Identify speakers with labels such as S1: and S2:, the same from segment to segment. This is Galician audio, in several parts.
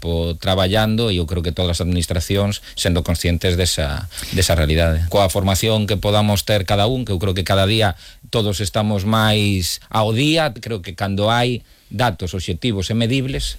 S1: tempo traballando, e eu creo que todas as administracións sendo conscientes desa realidade. Coa formación que podamos ter cada un, que eu creo que cada día todos estamos máis ao día, creo que cando hai datos obxectivos e medibles,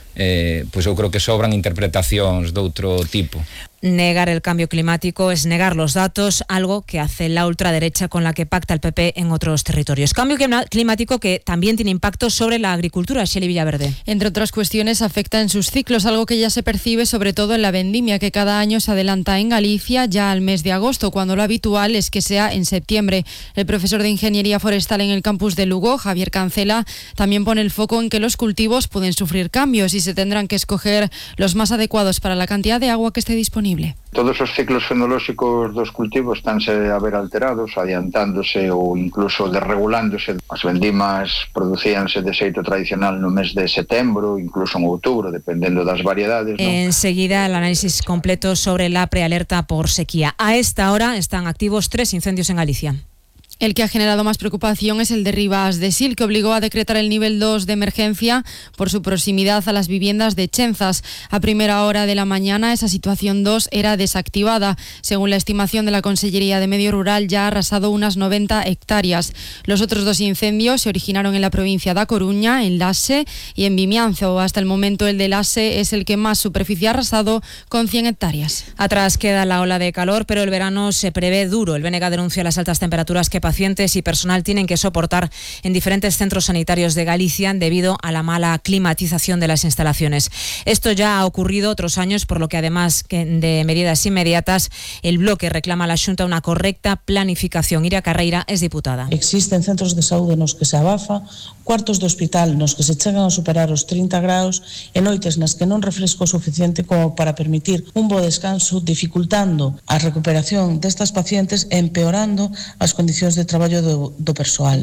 S1: pois eu creo que sobran interpretacións de outro tipo.
S2: Negar el cambio climático es negar los datos, algo que hace la ultraderecha con la que pacta el PP en otros territorios. Cambio climático que también tiene impacto sobre la agricultura, Shelley Villaverde.
S3: Entre otras cuestiones, afecta en sus ciclos, algo que ya se percibe sobre todo en la vendimia, que cada año se adelanta en Galicia ya al mes de agosto, cuando lo habitual es que sea en septiembre. El profesor de Ingeniería Forestal en el campus de Lugo, Javier Cancela, también pone el foco en que los cultivos pueden sufrir cambios y se tendrán que escoger los más adecuados para la cantidad de agua que esté disponible.
S4: Todos os ciclos fenolóxicos dos cultivos estánse a ver alterados, adiantándose ou incluso desregulándose. As vendimas producíanse de xeito tradicional no mes de setembro, incluso en outubro, dependendo das variedades, ¿no?
S2: Enseguida el análisis completo sobre la prealerta por sequía. A esta hora están activos 3 incendios en Galicia.
S3: El que ha generado más preocupación es el de Rivas de Sil, que obligó a decretar el nivel 2 de emergencia por su proximidad a las viviendas de Chenzas. A primera hora de la mañana, esa situación 2 era desactivada. Según la estimación de la Consellería de Medio Rural, ya ha arrasado unas 90 hectáreas. Los otros 2 incendios se originaron en la provincia de A Coruña, en Laxe y en Vimianzo. Hasta el momento, el de Laxe es el que más superficie ha arrasado, con 100 hectáreas.
S2: Atrás queda la ola de calor, pero el verano se prevé duro. El BNG denuncia las altas temperaturas que pacientes y personal tienen que soportar en diferentes centros sanitarios de Galicia debido a la mala climatización de las instalaciones. Esto ya ha ocurrido otros años, por lo que además de medidas inmediatas, el bloque reclama a la Xunta una correcta planificación. Ira Carreira es diputada.
S5: Existen centros de saúde nos que se abafa, cuartos de hospital nos que se chegan a superar os 30 graus e noites nas que non refresco suficiente como para permitir un bo descanso, dificultando a recuperación destas pacientes e empeorando as condicións de traballo do persoal.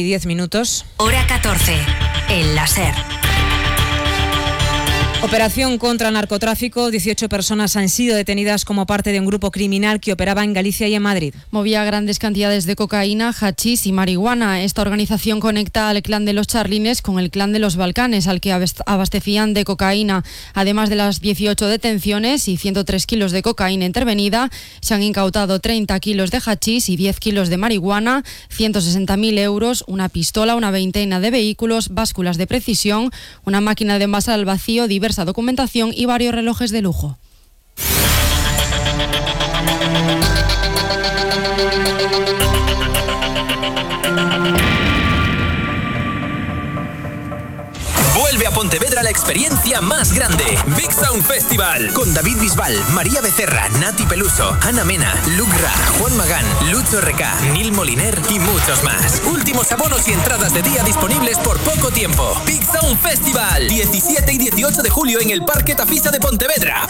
S2: 2:10.
S6: Hora 14, en la SER.
S2: Operación contra el narcotráfico. 18 personas han sido detenidas como parte de un grupo criminal que operaba en Galicia y en Madrid.
S3: Movía grandes cantidades de cocaína, hachís y marihuana. Esta organización conecta al clan de los Charlines con el clan de los Balcanes, al que abastecían de cocaína. Además de las 18 detenciones y 103 kilos de cocaína intervenida, se han incautado 30 kilos de hachís y 10 kilos de marihuana, 160.000 euros, una pistola, una veintena de vehículos, básculas de precisión, una máquina de envasar al vacío, diversa documentación y varios relojes de lujo.
S7: Vuelve a Pontevedra la experiencia más grande, Big Sound Festival, con David Bisbal, María Becerra, Nati Peluso, Ana Mena, Luc Ra, Juan Magán, Lucho RK, Nil Moliner y muchos más. Últimos abonos y entradas de día disponibles por poco tiempo. Big Sound Festival, 17 y 18 de julio en el Parque Tafisa de Pontevedra.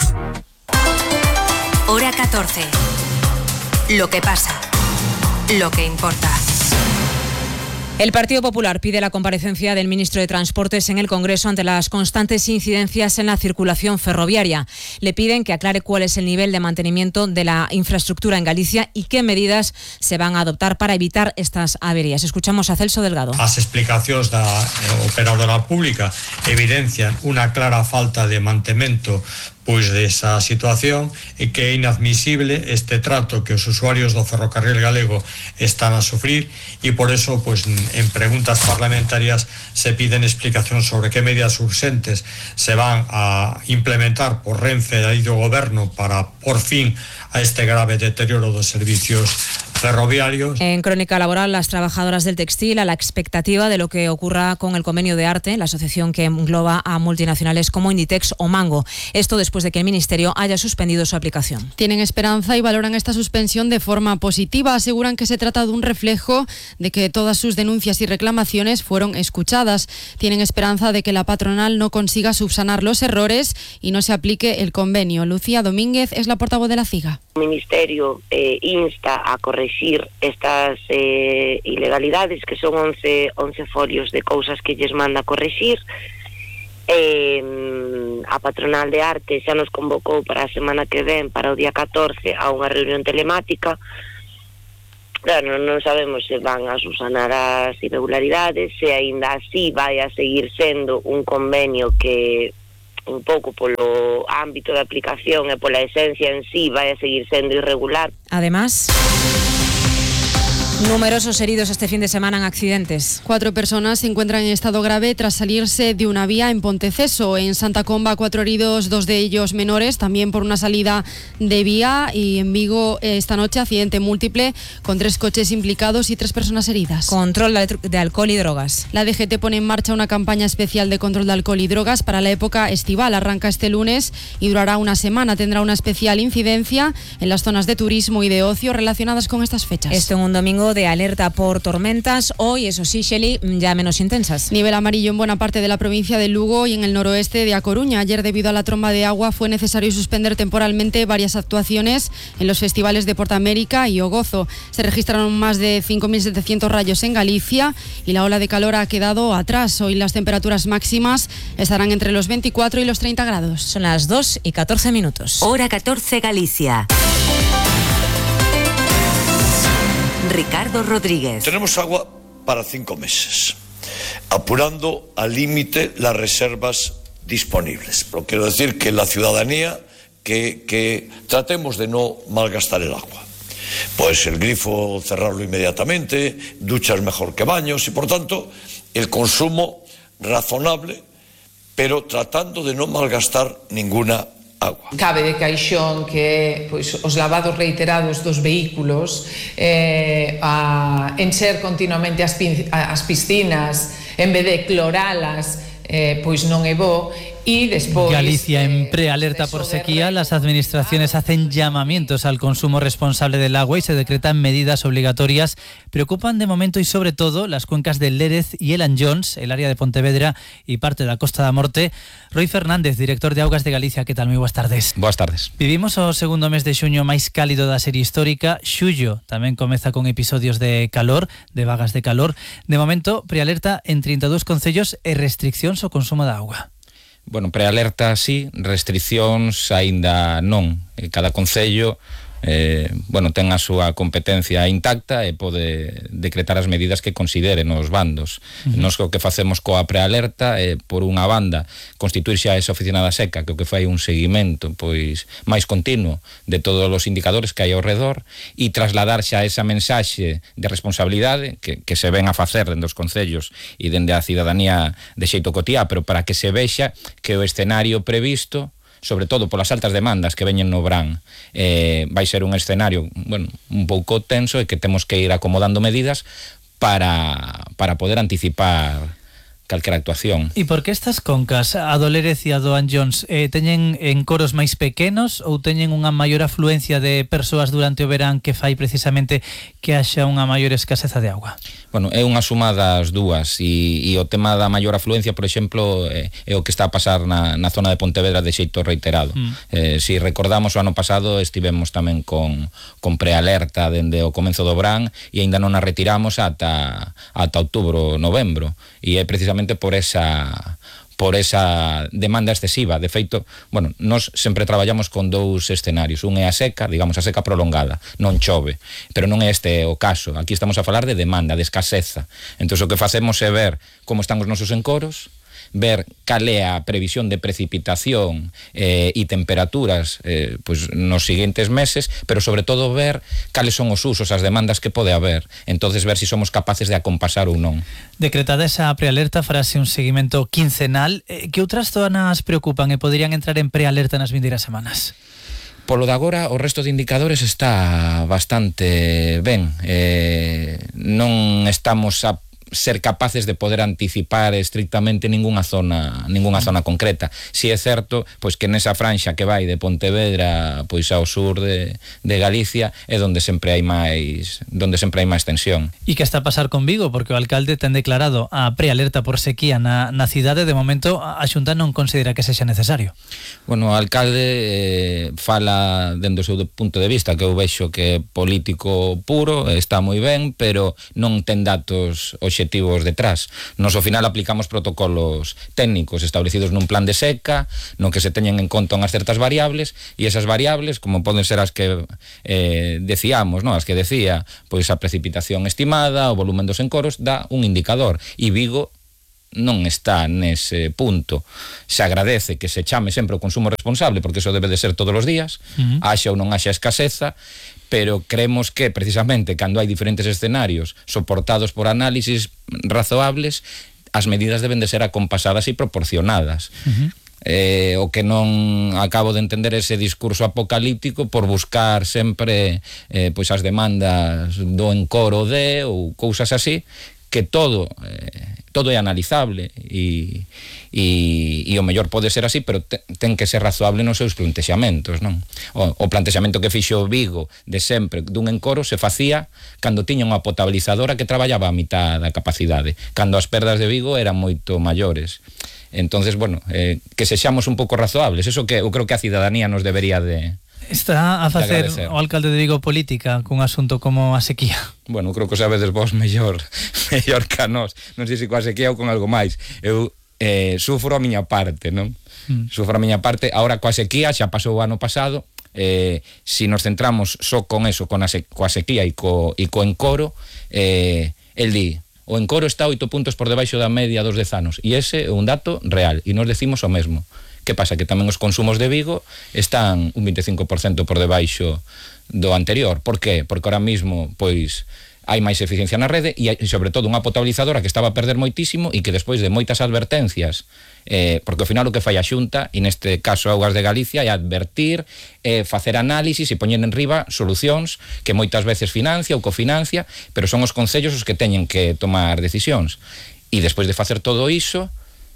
S6: Hora 14. Lo que pasa, lo que importa.
S2: El Partido Popular pide la comparecencia del ministro de Transportes en el Congreso ante las constantes incidencias en la circulación ferroviaria. Le piden que aclare cuál es el nivel de mantenimiento de la infraestructura en Galicia y qué medidas se van a adoptar para evitar estas averías. Escuchamos a Celso Delgado.
S8: As explicacións da operadora pública evidencian unha clara falta de mantemento pois desa situación e que é inadmisible este trato que os usuarios do ferrocarril galego están a sufrir e por eso pois en preguntas parlamentarias se piden explicacións sobre que medidas urxentes se van a implementar por Renfe e do Goberno para por fin a este grave deterioro dos servicios ferroviarios.
S2: En Crónica Laboral, las trabajadoras del textil a la expectativa de lo que ocurra con el convenio de Arte, la asociación que engloba a multinacionales como Inditex o Mango. Esto después de que el Ministerio haya suspendido su aplicación.
S3: Tienen esperanza y valoran esta suspensión de forma positiva. Aseguran que se trata de un reflejo de que todas sus denuncias y reclamaciones fueron escuchadas. Tienen esperanza de que la patronal no consiga subsanar los errores y no se aplique el convenio. Lucía Domínguez es la portavoz de la CIGA.
S9: El Ministerio insta a corregir estas ilegalidades, que son 11 folios de cousas que lles manda corregir. A patronal de arte xa nos convocou para a semana que ven, para o día 14, a unha reunión telemática. Claro, non sabemos se van a subsanar as irregularidades, se aínda así vai a seguir sendo un convenio que un pouco polo ámbito de aplicación e pola esencia en sí vai a seguir sendo irregular.
S2: Además, numerosos heridos este fin de semana en accidentes.
S3: 4 personas se encuentran en estado grave tras salirse de una vía en Ponteceso. En Santa Comba, 4 heridos, 2 de ellos menores, también por una salida de vía. Y en Vigo, esta noche, accidente múltiple con 3 coches implicados y 3 personas heridas.
S2: Control de alcohol y drogas.
S3: La DGT pone en marcha una campaña especial de control de alcohol y drogas para la época estival. Arranca este lunes y durará una semana. Tendrá una especial incidencia en las zonas de turismo y de ocio relacionadas con estas fechas.
S2: Esto en un domingo de alerta por tormentas, hoy, eso sí, Shelley, ya menos intensas.
S3: Nivel amarillo en buena parte de la provincia de Lugo y en el noroeste de A Coruña. Ayer, debido a la tromba de agua, fue necesario suspender temporalmente varias actuaciones en los festivales de Portamérica y O Gozo. Se registraron más de 5.700 rayos en Galicia y la ola de calor ha quedado atrás. Hoy las temperaturas máximas estarán entre los 24 y los 30 grados.
S2: Son las 2:14.
S6: Hora 14 Galicia. Ricardo Rodríguez.
S10: Tenemos agua para 5 meses, apurando al límite las reservas disponibles. Pero quiero decir que la ciudadanía que tratemos de no malgastar el agua. Pues el grifo cerrarlo inmediatamente, duchas mejor que baños y por tanto el consumo razonable, pero tratando de no malgastar ninguna agua.
S11: Cabe de caixón que pois, os lavados reiterados dos vehículos, a encher continuamente as piscinas en vez de cloralas, pois non é bo. Y después,
S12: Galicia en prealerta por sequía. Las administraciones hacen llamamientos al consumo responsable del agua y se decretan medidas obligatorias. Preocupan de momento y sobre todo las cuencas del Lérez y el Anllóns, el área de Pontevedra y parte de la Costa da Morte. Roy Fernández, director de Augas de Galicia, que tal? Moi boas tardes.
S1: Boas tardes.
S12: Vivimos o segundo mes de xuño máis cálido da serie histórica. Xullo tamén comeza con episodios de calor, de vagas de calor. De momento, prealerta en 32 concellos e restriccións ao consumo da auga.
S1: Bueno, prealerta sí, restriccións aínda non. Cada concello ten a súa competencia intacta e pode decretar as medidas que consideren os bandos. Nos o que facemos coa prealerta por unha banda, constituir xa esa oficina da seca, que o que fai un seguimento pois máis continuo de todos os indicadores que hai ao redor e trasladar xa esa mensaxe de responsabilidade que se ven a facer dende os concellos e dende a cidadanía de xeito cotiá, pero para que se vexa que o escenario previsto, sobre todo polas altas demandas que veñen no verán, vai ser un escenario, un pouco tenso e que temos que ir acomodando medidas para poder anticipar calquera actuación.
S12: E por que estas concas, a do Lérez e a do Anllóns, teñen encoros máis pequenos ou teñen unha maior afluencia de persoas durante o verán que fai precisamente que haxa unha maior escaseza de auga?
S1: Bueno, é unha suma das dúas e o tema da maior afluencia, por exemplo, é o que está a pasar na zona de Pontevedra de xeito reiterado. Si recordamos, o ano pasado estivemos tamén con prealerta dende o comenzo do verán e aínda non a retiramos ata outubro, novembro, e é precisamente por esa demanda excesiva. De feito, nós sempre traballamos con 2 escenarios. Un é a seca, digamos, a seca prolongada, non chove, pero non é este o caso. Aquí estamos a falar de demanda, de escaseza. Entón, o que facemos é ver como están os nosos encoros, ver cal é a previsión de precipitación e temperaturas pois nos seguintes meses, pero sobre todo ver cales son os usos, as demandas que pode haber, entonces ver se somos capaces de acompasar ou non.
S12: Decretada esa prealerta, farase un seguimento quincenal. Que outras zonas preocupan e poderían entrar en prealerta nas vindeiras semanas?
S1: Polo de agora, o resto de indicadores está bastante ben. Non estamos a ser capaces de poder anticipar estrictamente ningunha zona concreta. Si é certo, pois que nesa franxa que vai de Pontevedra pois ao sur de Galicia é onde sempre hai máis tensión.
S12: E que está a pasar con Vigo? Porque o alcalde ten declarado a prealerta por sequía na cidade. De momento a Xunta non considera que sexa necesario.
S1: Bueno, o alcalde fala dende o seu punto de vista, que eu vexo que é político puro, está moi ben, pero non ten datos obxectivos detrás. Nos ao final aplicamos protocolos técnicos establecidos nun plan de seca, no que se teñen en conta unhas certas variables, e esas variables, como poden ser as que decíamos, as que decía, pois a precipitación estimada, o volumen dos encoros, dá un indicador, e Vigo non está nese punto. Se agradece que se chame sempre o consumo responsable, porque eso debe de ser todos os días, haxa ou non haxa escaseza, pero creemos que precisamente cando hai diferentes escenarios soportados por análisis razoables, as medidas deben de ser acompasadas e proporcionadas. O que non acabo de entender ese discurso apocalíptico por buscar sempre pois as demandas do encoro ou cousas así, que todo é analizable e o mellor pode ser así, pero ten que ser razoable nos seus plantexamentos, non? O plantexamento que fixo Vigo de sempre dun encoro se facía cando tiña unha potabilizadora que traballaba a mitad da capacidade, cando as perdas de Vigo eran moito maiores. Entonces, bueno, que sexamos un pouco razoables, eso que eu creo que a cidadanía nos debería de
S12: Está a facer o alcalde de Vigo política cun asunto como a sequía.
S1: Bueno, creo que sabedes vos mellor que a nós. Non sei se coa sequía ou con algo máis. Eu sufro a miña parte, non? Sufro a miña parte. Ahora coa sequía, xa pasou o ano pasado, si nos centramos só con eso, coa sequía e co encoro, el di, o encoro está 8 puntos por debaixo da media dos 10 anos. E ese é un dato real, e nos decimos o mesmo. Que pasa? Que tamén os consumos de Vigo están un 25% por debaixo do anterior. Por qué? Porque ahora mismo, pois, hai máis eficiencia na rede e sobre todo unha potabilizadora que estaba a perder moitísimo e que despois de moitas advertencias, porque ao final o que fai a Xunta, e neste caso Augas de Galicia, é advertir, facer análisis e poñer en riba solucións que moitas veces financia ou cofinancia, pero son os concellos os que teñen que tomar decisións. E despois de facer todo iso,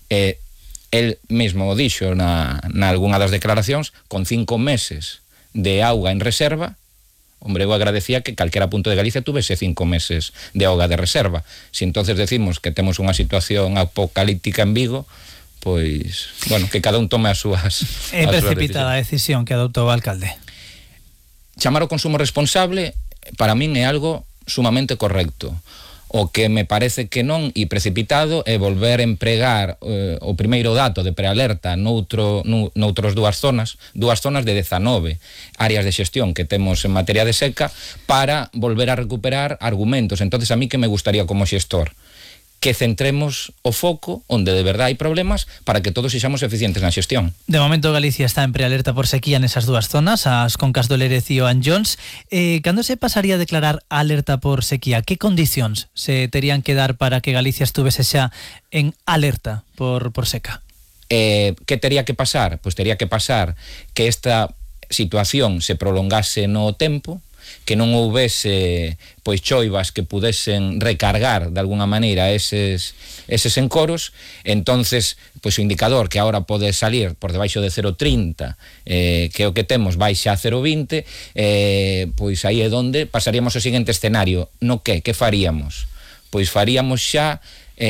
S1: el mesmo o dixo na algunha das declaracións, con 5 meses de auga en reserva, hombre, eu agradecía que calquera punto de Galicia tuvese 5 meses de auga de reserva. Si entonces decimos que temos unha situación apocalíptica en Vigo, pois, bueno, que cada un tome as súas
S12: É precipitada a decisión que adoptou o alcalde.
S1: Chamar o consumo responsable, para min é algo sumamente correcto. O que me parece que non e precipitado é volver a empregar o primeiro dato de prealerta noutros dúas zonas de 19 áreas de xestión que temos en materia de seca para volver a recuperar argumentos. Entonces a mí que me gustaría como xestor que centremos o foco onde de verdade hai problemas para que todos sexamos eficientes na xestión.
S12: De momento Galicia está en prealerta por sequía nesas dúas zonas, as concas do Lérez e o Anllóns. Cando se pasaría a declarar alerta por sequía? Que condicións se terían que dar para que Galicia estuvese xa en alerta por seca?
S1: Que tería que pasar? Pois tería que pasar que esta situación se prolongase no tempo, que non houvese pois choivas que pudesen recargar de alguna maneira eses encoros. Entonces, pois o indicador que agora pode salir por debaixo de 0,30, que o que temos baixa a 0,20, pois aí é onde pasaríamos ao seguinte escenario. No que faríamos? Pois faríamos xa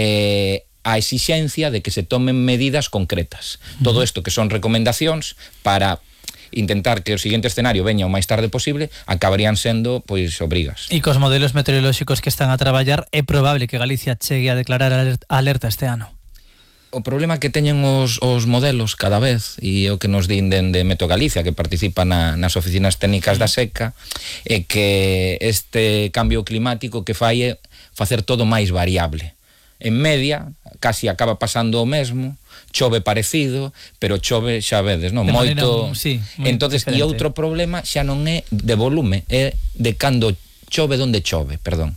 S1: a exixencia de que se tomen medidas concretas. Todo isto que son recomendacións para intentar que o seguinte escenario veña o máis tarde posible, acabarían sendo pois obrigas.
S12: E cos modelos meteorolóxicos que están a traballar, é probable que Galicia chegue a declarar alerta este ano?
S1: O problema que teñen os modelos cada vez, e o que nos din de Meto Galicia, que participa nas oficinas técnicas da seca, é que este cambio climático que fai é facer todo máis variable. En media, casi acaba pasando o mesmo, chove parecido, pero chove, xa vedes, non? Moito.
S12: Sí,
S1: entonces, e outro problema xa non é de volume, é de cando chove, onde chove.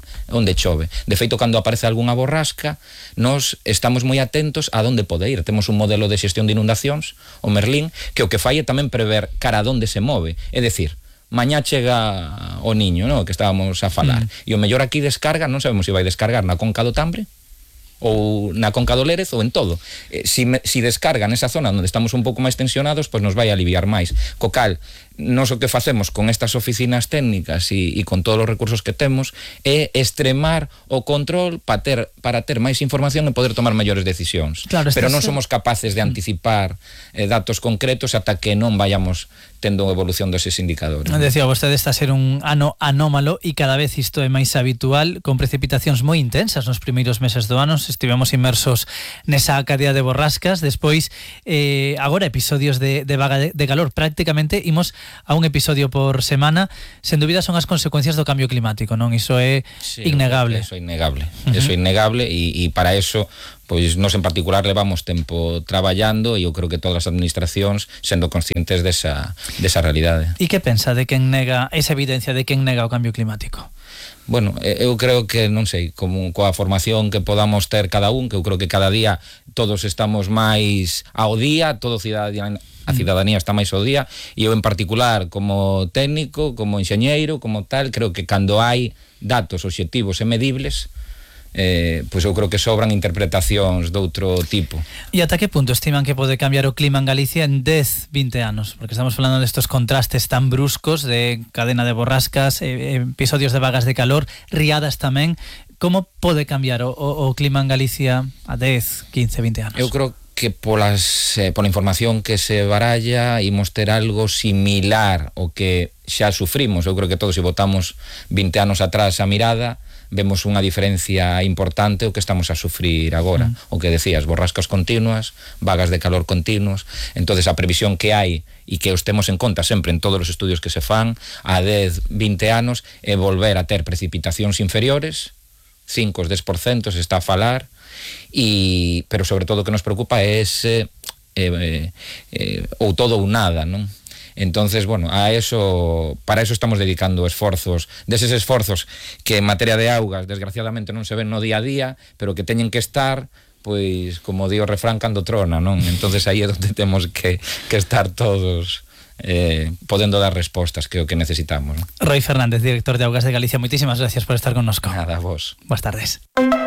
S1: De feito, cando aparece algunha borrasca, nós estamos moi atentos a onde pode ir. Temos un modelo de xestión de inundacións, o Merlín, que o que fai é tamén prever cara a onde se move. É dicir, mañá chega o Niño, non? Que estábamos a falar. E o mellor aquí descarga, non sabemos se vai descargar na conca do Tambre, ou na conca do Lérez, ou en todo. Si descarga nesa zona onde estamos un pouco máis tensionados, pois nos vai aliviar máis. Co cal, nós o que facemos con estas oficinas técnicas e con todos os recursos que temos é extremar o control para ter máis información e poder tomar mellores decisións.
S12: Claro,
S1: pero non somos capaces de anticipar datos concretos ata que non vayamos tendo evolución deses indicadores.
S12: Decía vostede, está a ser un ano anómalo e cada vez isto é máis habitual, con precipitacións moi intensas nos primeiros meses do ano. Estivemos inmersos nesa cadea de borrascas, despois agora episodios de vaga de calor. Prácticamente imos a un episodio por semana, sen dúbida son as consecuencias do cambio climático, non? Iso é innegable.
S1: Eso é innegable. Eso é innegable e para eso pois nós en particular levamos tempo traballando e eu creo que todas as administracións sendo conscientes desa realidade.
S12: E que pensa de quen nega esa evidencia de quen nega o cambio climático?
S1: Bueno, eu creo que, non sei, como coa formación que podamos ter cada un, que eu creo que cada día todos estamos máis ao día, a cidadanía está máis ao día, e eu en particular como técnico, como enxeñeiro, como tal, creo que cando hai datos obxectivos e medibles, pois eu creo que sobran interpretacións doutro tipo.
S12: E ata que punto estiman que pode cambiar o clima en Galicia en 10, 20 anos? Porque estamos falando destos contrastes tan bruscos de cadena de borrascas, episodios de vagas de calor, riadas tamén. Como pode cambiar o clima en Galicia a 10, 15, 20 anos?
S1: Eu creo que pola información que se baralla imos ter algo similar ao que xa sufrimos. Eu creo que todos, se botamos 20 anos atrás a mirada, vemos unha diferencia importante o que estamos a sufrir agora. O que decías, borrascas continuas, vagas de calor continuos. Entonces a previsión que hai e que os temos en conta sempre en todos os estudios que se fan a 10, 20 anos é volver a ter precipitacións inferiores, 5 ou 10% se está a falar, pero sobre todo o que nos preocupa é ese ou todo ou nada, non? Entonces, bueno, para eso estamos dedicando esforzos, deses esforzos que en materia de augas desgraciadamente non se ven no día a día, pero que teñen que estar, pois, como di o refrán, cando trona, non? Entonces aí é onde temos que estar todos podendo dar respostas, que é o que necesitamos, ¿no?
S12: Roy Fernández, director de Augas de Galicia, moitísimas gracias por estar connosco.
S1: Nada, vos.
S12: Boas tardes.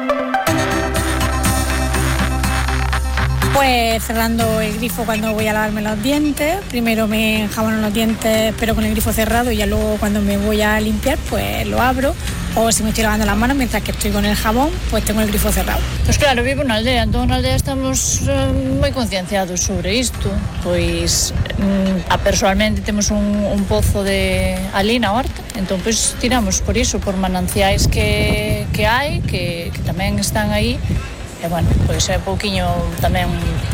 S13: Pues cerrando el grifo cuando voy a lavarme los dientes. Primero me enjabono los dientes pero con el grifo cerrado y ya luego cuando me voy a limpiar pues lo abro. O si me estoy lavando las manos mientras que estoy con el jabón, pues tengo el grifo cerrado.
S14: Pues claro, vivo na aldea, entón na aldea estamos moi concienciados sobre isto. Pois personalmente temos un pozo de ali na horta, entón pois tiramos por iso, por mananciais que hai, que tamén están aí. E bueno, pois é pouquiño tamén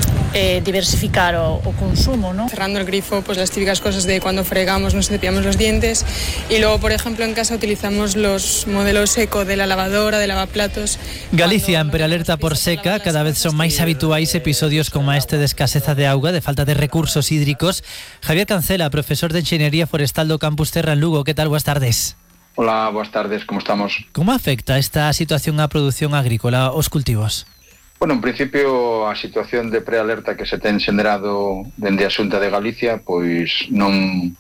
S14: diversificar o consumo, ¿no?
S15: Cerrando el grifo, pues las típicas cosas de cuando fregamos, nos cepillamos los dientes, y luego, por ejemplo, en casa utilizamos los modelos eco de la lavadora, de lavaplatos.
S12: Galicia en prealerta por seca, cada vez son máis habituais episodios como este de escaseza de auga, de falta de recursos hídricos. Javier Cancela, profesor de Enxeñería Forestal do Campus Terra en Lugo, que tal? Boas tardes.
S4: Hola, boas tardes, como estamos?
S12: Como afecta esta situación á produción agrícola, aos cultivos?
S4: Bueno, en principio a situación de prealerta que se ten xenerado dende a Xunta de Galicia pois non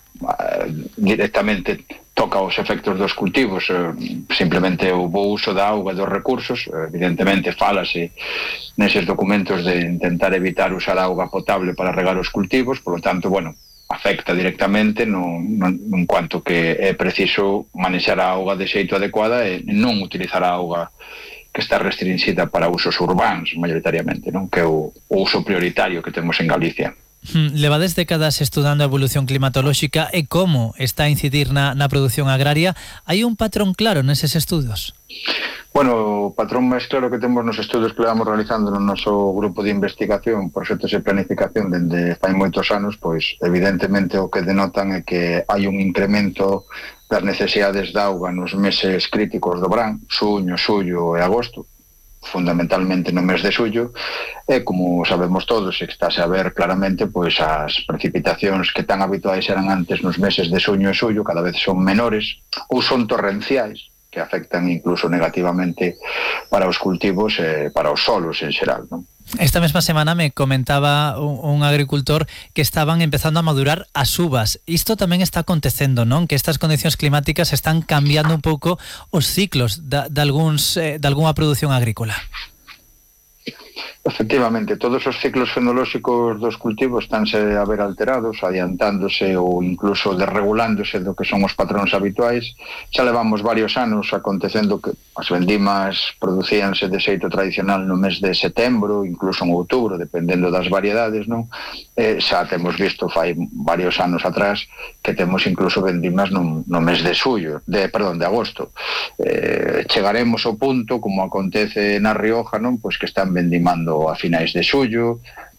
S4: directamente toca os efectos dos cultivos, simplemente o bo uso da auga e dos recursos. Evidentemente falase neses documentos de intentar evitar usar auga potable para regar os cultivos, por lo tanto, bueno, afecta directamente en cuanto que é preciso manexar a auga de xeito adecuada e non utilizar a auga que está restringida para usos urbanos, maioritariamente, non? Que é o uso prioritario que temos en Galicia.
S12: Levades décadas estudando a evolución climatolóxica e como está a incidir na produción agraria. Hai un patrón claro neses estudos?
S4: Bueno, o patrón máis claro que temos nos estudos que levamos realizando no noso grupo de investigación, proxectos de planificación dende fai moitos anos, pois evidentemente o que denotan é que hai un incremento das necesidades de auga nos meses críticos do verán, xuño, xullo e agosto, fundamentalmente no mes de xullo, e como sabemos todos, e estáse a ver claramente, pois as precipitacións que tan habituais eran antes nos meses de xuño e xullo cada vez son menores ou son torrenciais, que afectan incluso negativamente para os cultivos e para os solos en xeral, non?
S12: Esta mesma semana me comentaba un agricultor que estaban empezando a madurar as uvas. Isto tamén está acontecendo, non? Que estas condicións climáticas están cambiando un pouco os ciclos de algunha produción agrícola.
S4: Efectivamente, todos os ciclos fenolóxicos dos cultivos estánse a ver alterados, adiantándose ou incluso desregulándose do que son os patróns habituais. Xa levamos varios anos acontecendo que as vendimas producíanse de xeito tradicional no mes de setembro, incluso en outubro, dependendo das variedades, non? Xa temos visto fai varios anos atrás que temos incluso vendimas no mes de de agosto. Chegaremos ao punto, como acontece na Rioja, non? Pois que están vendimando a finais de xullo,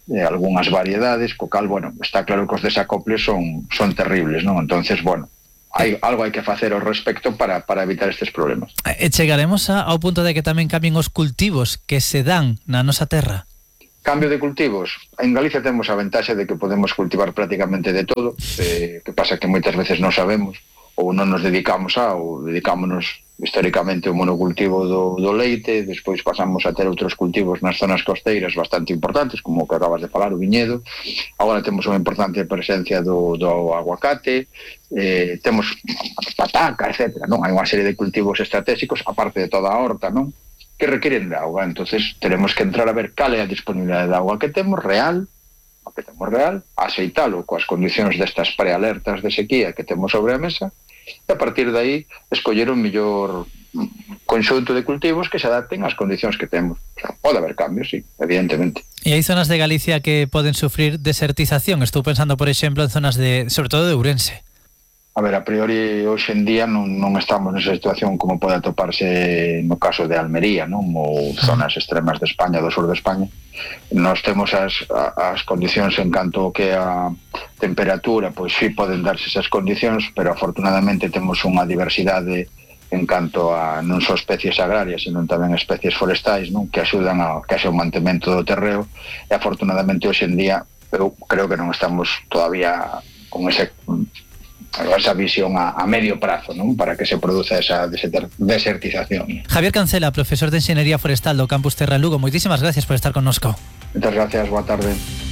S4: algunhas variedades, co cal, bueno, está claro que os desacoples son terribles, non? Entonces, bueno, algo hai que facer ao respecto para evitar estes problemas.
S12: E chegaremos ao punto de que tamén cambien os cultivos que se dan na nosa terra?
S4: Cambio de cultivos. En Galicia temos a ventaxa de que podemos cultivar prácticamente de todo, que pasa que moitas veces non sabemos ou non nos dedicamos ou dedicámonos históricamente ao monocultivo do leite, despois pasamos a ter outros cultivos nas zonas costeiras bastante importantes, como o que acabas de falar, o viñedo. Agora temos unha importante presencia do aguacate, temos pataca, etc. Non? Hai unha serie de cultivos estratégicos, aparte de toda a horta, non? Que requieren de auga. Entonces tenemos que entrar a ver cal é a disponibilidade de auga que temos real, aceitalo coas condicións destas prealertas de sequía que temos sobre a mesa, e a partir de aí escoller o mellor conxunto de cultivos que se adapten ás condicións que temos. O sea, pode haber cambios, sí, evidentemente.
S12: E hai zonas de Galicia que poden sufrir desertización. Estou pensando, por exemplo, en zonas sobre todo de Ourense.
S4: A ver, a priori, hoxe en día non estamos nesa situación como pode atoparse no caso de Almería, non? Ou zonas extremas de España, do sur de España. Nós temos as condicións en canto que a temperatura, pois sí poden darse esas condicións, pero afortunadamente temos unha diversidade en canto a non só especies agrarias, sino tamén especies forestais, non? Que axudan a que haxa un mantemento do terreo, e afortunadamente hoxe en día eu creo que non estamos todavía con esa visión a medio prazo, non? Para que se produza esa desertización.
S12: Javier Cancela, profesor de Enxeñería Forestal do Campus Terra en Lugo, moitísimas gracias por estar connosco.
S4: Moitas gracias, boa tarde.